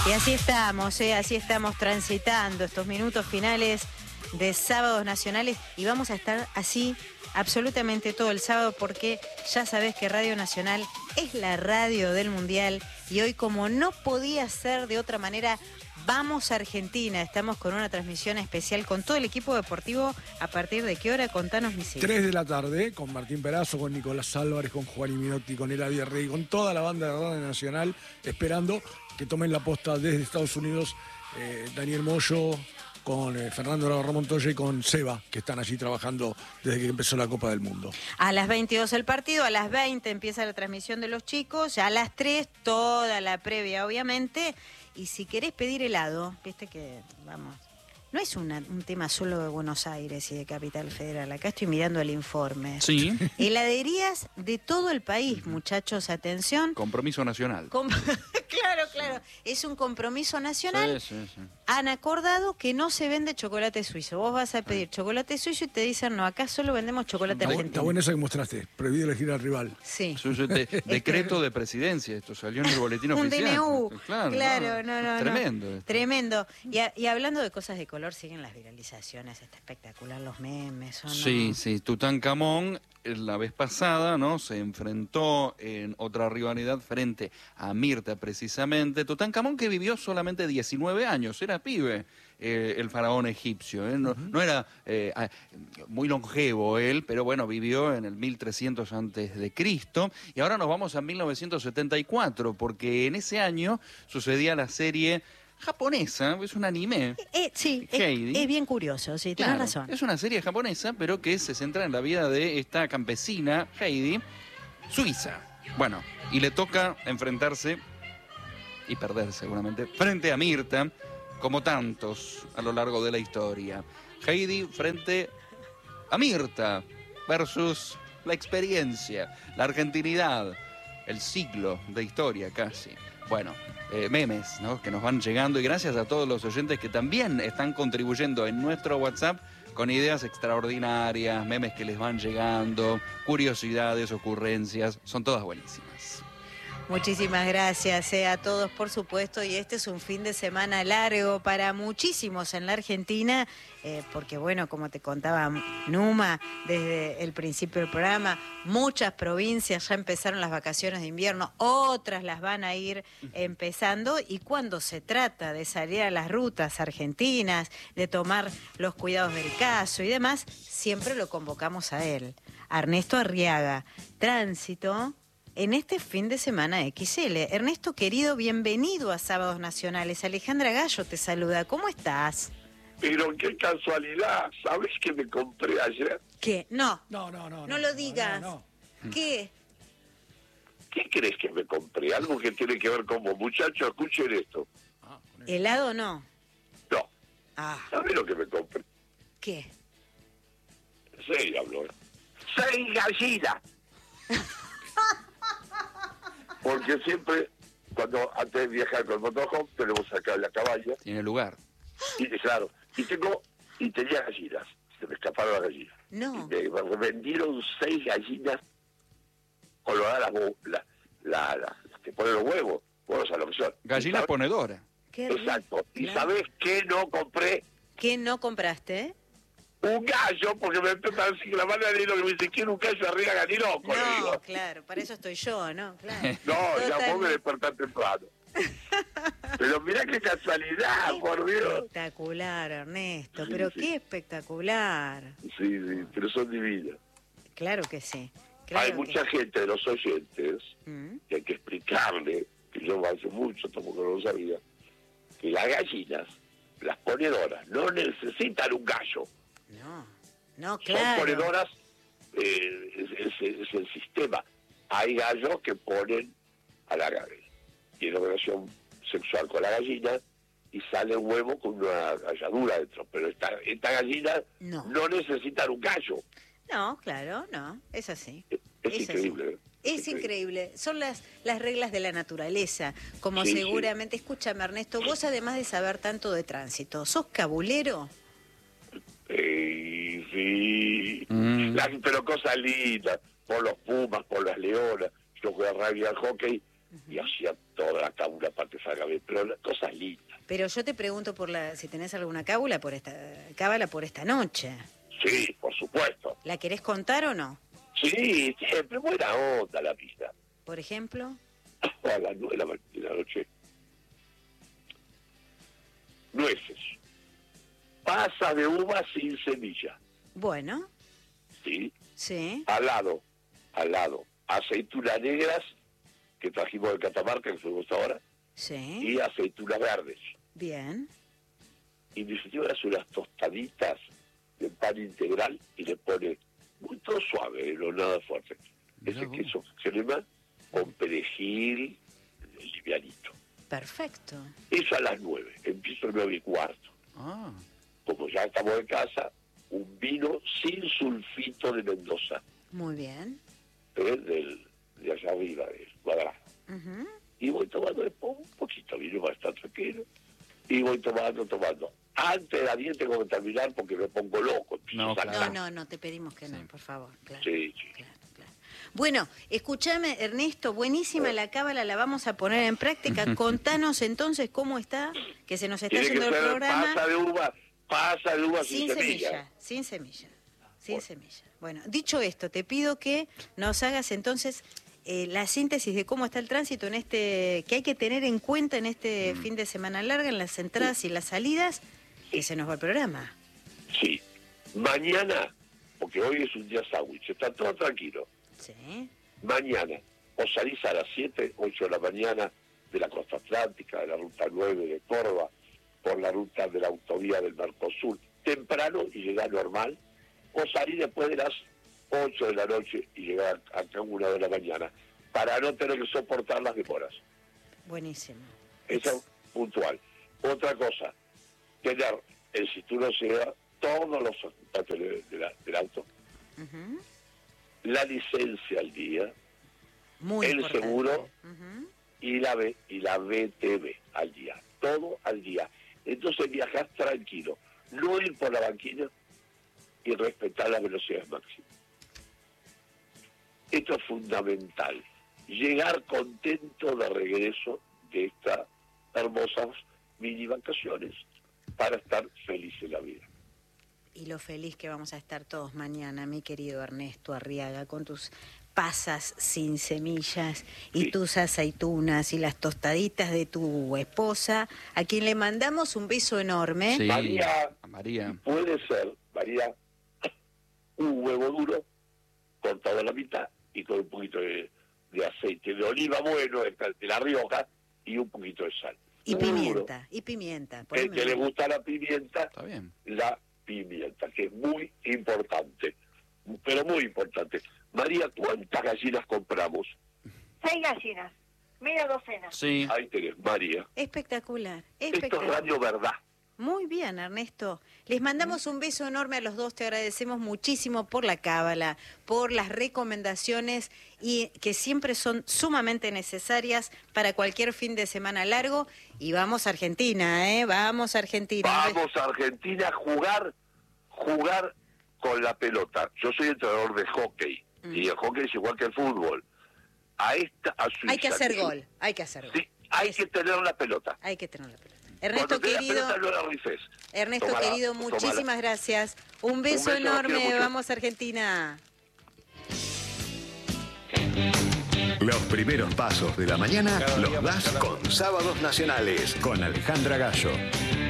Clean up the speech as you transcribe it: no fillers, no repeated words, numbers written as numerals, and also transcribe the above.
Y así estamos transitando estos minutos finales de Sábados Nacionales y vamos a estar así absolutamente todo el sábado porque ya sabés que Radio Nacional es la radio del Mundial y hoy, como no podía ser de otra manera, vamos a Argentina. Estamos con una transmisión especial con todo el equipo deportivo. ¿A partir de qué hora? Contanos, Misil. 3 de la tarde, con Martín Perazo, con Nicolás Álvarez, con Juan Minotti, con Eladia Rey, con toda la banda de Radio Nacional, esperando que tomen la posta desde Estados Unidos Daniel Moyo, con Fernando Montoya y con Seba, que están allí trabajando desde que empezó la Copa del Mundo. A las 22 el partido, a las 20 empieza la transmisión de los chicos, ya a las 3 toda la previa, obviamente. Y si querés pedir helado, viste que, vamos, no es un tema solo de Buenos Aires y de Capital Federal. Acá estoy mirando el informe. Sí. Heladerías de todo el país, muchachos, atención. Compromiso nacional. Claro. Es un compromiso nacional. Sí. Han acordado que no se vende chocolate suizo. Vos vas a pedir chocolate suizo y te dicen, no, acá solo vendemos chocolate argentino. Está buena esa que mostraste, prohibido elegir al rival. Sí. Decreto de presidencia, esto salió en el boletín oficial. Un DNU. Claro, No. Tremendo. Esto. Tremendo. Y hablando de cosas de color, siguen las viralizaciones, está espectacular, los memes. ¿O no? Sí. Tutankamón, la vez pasada, ¿no? Se enfrentó en otra rivalidad frente a Mirta, precisamente. Tutankamón, que vivió solamente 19 años, era pibe, el faraón egipcio. No era muy longevo él, pero bueno, vivió en el 1300 antes de Cristo. Y ahora nos vamos a 1974, porque en ese año sucedía la serie japonesa, es un anime. Sí, Heidi. es bien curioso, sí, Claro, tenés razón. es una serie japonesa, pero que se centra en la vida de esta campesina, Heidi, suiza. Bueno, y le toca enfrentarse, y perder seguramente, frente a Mirta, como tantos a lo largo de la historia. Heidi frente a Mirta versus la experiencia, la argentinidad, el siglo de historia casi. Bueno, memes, ¿no?, que nos van llegando, y gracias a todos los oyentes que también están contribuyendo en nuestro WhatsApp con ideas extraordinarias, memes que les van llegando, curiosidades, ocurrencias, son todas buenísimas. Muchísimas gracias a todos, por supuesto, y este es un fin de semana largo para muchísimos en la Argentina, porque bueno, como te contaba Numa desde el principio del programa, muchas provincias ya empezaron las vacaciones de invierno, otras las van a ir empezando, y cuando se trata de salir a las rutas argentinas, de tomar los cuidados del caso y demás, siempre lo convocamos a él, a Ernesto Arriaga. Tránsito en este fin de semana XL. Ernesto, querido, bienvenido a Sábados Nacionales. Alejandra Gallo te saluda. ¿Cómo estás? Pero qué casualidad. ¿Sabes qué me compré ayer? ¿Qué? No lo digas. No. ¿Qué? ¿Qué crees que me compré? Algo que tiene que ver como, muchachos, escuchen esto. ¿Helado no? No. Ah, ¿Sabes lo que me compré? ¿qué? En serio hablo. 6 gallinas. Porque siempre, antes de viajar con el motorhome, tenemos acá la cabaña. Tiene lugar. Y claro, y tenía gallinas. Se me escaparon las gallinas. No. Y me vendieron 6 gallinas coloradas, las que ponen los huevos. Bueno, a lo que son. Gallina ponedora. Qué rico. Exacto. ¿Y Claro. sabés qué no compré? ¿Qué no compraste? Un gallo, porque me empiezan así la mano de lo que me dice, quiero un gallo arriba, ganiloco, le No, digo. claro, para eso estoy yo, ¿no? Claro. No, ya vos me Totalmente. despertás temprano. Pero mirá qué casualidad, por Dios. Espectacular, Ernesto, Sí, pero sí. qué espectacular. Sí, pero son divinas. Claro que sí. Hay Claro que mucha gente de los oyentes Mm. que hay que explicarle, que yo hace mucho tampoco no lo sabía, que las gallinas, las ponedoras, no necesitan un gallo. No, Son claro. ponedoras, es el sistema. Hay gallos que ponen a la tiene relación sexual con la gallina y sale un huevo con una galladura dentro, pero esta gallina No. no necesita un gallo. No, claro, no, es así. Es Es increíble. Es increíble, son las reglas de la naturaleza, como Sí, seguramente, escúchame Ernesto, vos además de saber tanto de tránsito, ¿sos cabulero? Sí. Pero cosas lindas, por los Pumas, por las Leonas, yo jugué a rugby al hockey y hacía toda la cábula para que salga bien, pero las cosas lindas. Pero yo te pregunto si tenés alguna cábala por esta noche. Sí, por supuesto. ¿La querés contar o no? Sí, siempre buena onda la vida. Por ejemplo. A las 9 de la noche. Nueces. Pasa de uva sin semilla. Bueno. ¿Sí? Sí. Al lado. Aceitunas negras, que trajimos de Catamarca, que fuimos ahora, Sí. y aceitunas verdes. Bien. Y mi señora hace unas tostaditas de pan integral y le pone muy todo suave, no nada fuerte. Mirá Ese vos. queso crema con perejil livianito. Perfecto. Eso a las 9, empiezo a 9:15. Ah, Como ya estamos en casa, un vino sin sulfito de Mendoza, Muy bien. de allá arriba, del Cuadrado. Ujú. Y voy tomando después un poquito, vino para estar tranquilo, y voy tomando. Antes de las 10 tengo que terminar porque me pongo loco. empiezo No, a saltar. No, te pedimos que no, Sí. por favor. Claro. Sí. Claro. Bueno, escúchame, Ernesto, buenísima la cábala, la vamos a poner en práctica. Contanos entonces cómo está, que se nos está Tiene que yendo el ser programa. pasa de uva sin semilla. Sin semilla. Bueno, dicho esto, te pido que nos hagas entonces la síntesis de cómo está el tránsito en que hay que tener en cuenta en este fin de semana larga, en las entradas y las salidas, que se nos va el programa. Sí. Mañana, porque hoy es un día sándwich, está todo tranquilo. Sí. Mañana, o salís a las 7, 8 de la mañana de la costa atlántica, de la ruta 9 de Córdoba, por la ruta de la autovía del Mercosur, temprano y llegás normal, o salís después de las 8 de la noche y llegar acá a 1 de la mañana, para no tener que soportar las demoras. Buenísimo. Eso es puntual. Otra cosa, tener el cinturón seguridad, todos los papeles del auto, Ujú. la licencia al día, Muy el importante. seguro Ujú. y la BTV al día, todo al día. Entonces viajás tranquilo, no ir por la banquina y respetar las velocidades máximas. Esto es fundamental, llegar contento de regreso de estas hermosas mini vacaciones para estar feliz en la vida. Y lo feliz que vamos a estar todos mañana, mi querido Ernesto Arriaga, con tus pasas sin semillas y Sí. tus aceitunas y las tostaditas de tu esposa, a quien le mandamos un beso enorme. sí. María. A María. Puede ser, María, un huevo duro cortado a la mitad y con un poquito de aceite de oliva bueno, de La Rioja, y un poquito de sal. Y Muy pimienta, duro. poneme El que le una. gusta la pimienta, Está bien. la pimienta, que es muy importante, pero muy importante. María, ¿cuántas gallinas compramos? 6 gallinas, media docena. Sí. Ahí tenés, María. Espectacular, Esto es espectacular. Radio Verdad. Muy bien, Ernesto. Les mandamos un beso enorme a los dos. Te agradecemos muchísimo por la cábala, por las recomendaciones y que siempre son sumamente necesarias para cualquier fin de semana largo. Y vamos a Argentina, ¿eh? Vamos a Argentina. Vamos a Argentina a jugar con la pelota. Yo soy entrenador de hockey y el hockey es igual que el fútbol. A Suiza, Hay que hacer gol, hay que hacer gol. Sí, hay que tener la pelota. Hay que tener la pelota. Ernesto, Cuando tenés querido. la pelota, no la rifes. Ernesto, Tómala, querido, tómala. muchísimas gracias. Un beso beso, los quiero enorme. mucho. Vamos a Argentina. Los primeros pasos de la mañana Cada día los más das calado. con Sábados Nacionales, con Alejandra Gallo.